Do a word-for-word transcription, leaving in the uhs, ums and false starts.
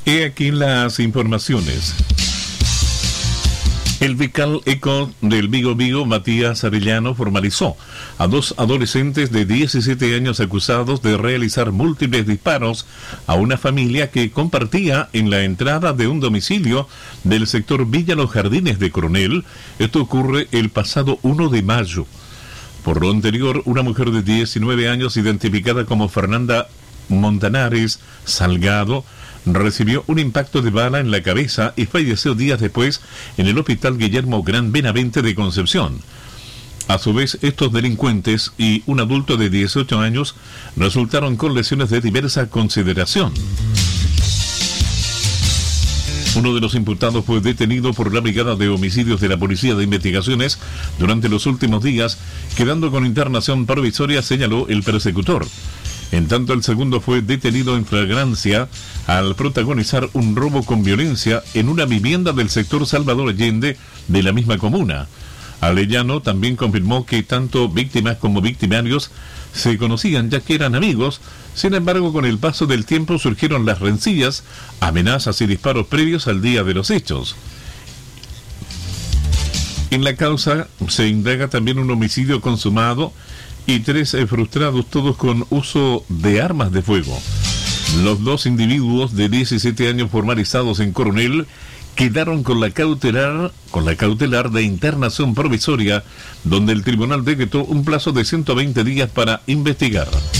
He aquí las informaciones. El fiscal ECO del Vigo Vigo, Matías Arellano, formalizó a dos adolescentes de diecisiete años acusados de realizar múltiples disparos a una familia que compartía en la entrada de un domicilio del sector Villa Los Jardines de Coronel. Esto ocurre el pasado uno de mayo. Por lo anterior, una mujer de diecinueve años, identificada como Fernanda Montanares Salgado, recibió un impacto de bala en la cabeza y falleció días después en el Hospital Guillermo Gran Benavente de Concepción. A su vez, estos delincuentes y un adulto de dieciocho años resultaron con lesiones de diversa consideración. Uno de los imputados fue detenido por la Brigada de Homicidios de la Policía de Investigaciones durante los últimos días, quedando con internación provisoria, señaló el persecutor. En tanto, el segundo fue detenido en flagrancia al protagonizar un robo con violencia en una vivienda del sector Salvador Allende de la misma comuna. Arellano también confirmó que tanto víctimas como victimarios se conocían, ya que eran amigos. Sin embargo, con el paso del tiempo surgieron las rencillas, amenazas y disparos previos al día de los hechos. En la causa se indaga también un homicidio consumado y tres eh, frustrados, todos con uso de armas de fuego. Los dos individuos de diecisiete años formalizados en Coronel quedaron con la cautelar, con la cautelar de internación provisoria, donde el tribunal decretó un plazo de ciento veinte días para investigar.